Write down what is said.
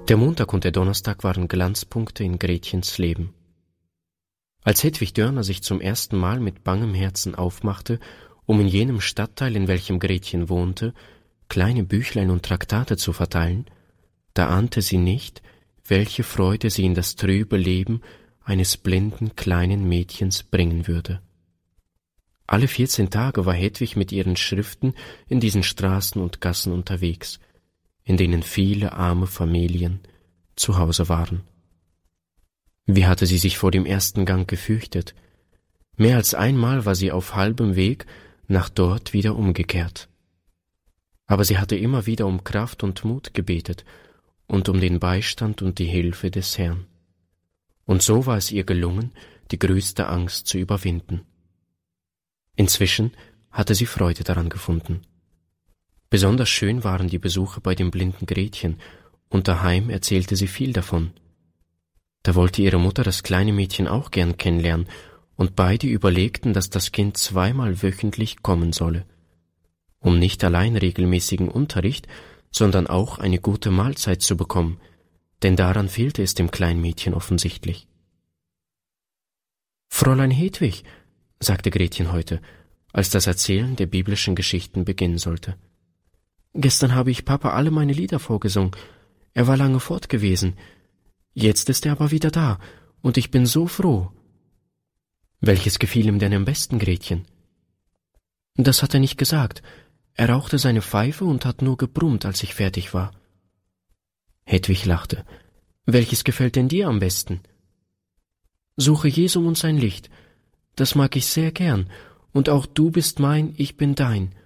Der Montag und der Donnerstag waren Glanzpunkte in Gretchens Leben. Als Hedwig Dörner sich zum ersten Mal mit bangem Herzen aufmachte, um in jenem Stadtteil, in welchem Gretchen wohnte, kleine Büchlein und Traktate zu verteilen, da ahnte sie nicht, welche Freude sie in das trübe Leben eines blinden kleinen Mädchens bringen würde. Alle 14 Tage war Hedwig mit ihren Schriften in diesen Straßen und Gassen unterwegs, in denen viele arme Familien zu Hause waren. Wie hatte sie sich vor dem ersten Gang gefürchtet? Mehr als einmal war sie auf halbem Weg nach dort wieder umgekehrt. Aber sie hatte immer wieder um Kraft und Mut gebetet und um den Beistand und die Hilfe des Herrn. Und so war es ihr gelungen, die größte Angst zu überwinden. Inzwischen hatte sie Freude daran gefunden. Besonders schön waren die Besuche bei dem blinden Gretchen, und daheim erzählte sie viel davon. Da wollte ihre Mutter das kleine Mädchen auch gern kennenlernen, und beide überlegten, dass das Kind 2-mal wöchentlich kommen solle, um nicht allein regelmäßigen Unterricht, sondern auch eine gute Mahlzeit zu bekommen, denn daran fehlte es dem kleinen Mädchen offensichtlich. »Fräulein Hedwig«, sagte Gretchen heute, als das Erzählen der biblischen Geschichten beginnen sollte. »Gestern habe ich Papa alle meine Lieder vorgesungen. Er war lange fort gewesen. Jetzt ist er aber wieder da, und ich bin so froh.« »Welches gefiel ihm denn am besten, Gretchen?« »Das hat er nicht gesagt. Er rauchte seine Pfeife und hat nur gebrummt, als ich fertig war.« Hedwig lachte. »Welches gefällt denn dir am besten?« »Suche Jesum und sein Licht. Das mag ich sehr gern, und auch du bist mein, ich bin dein.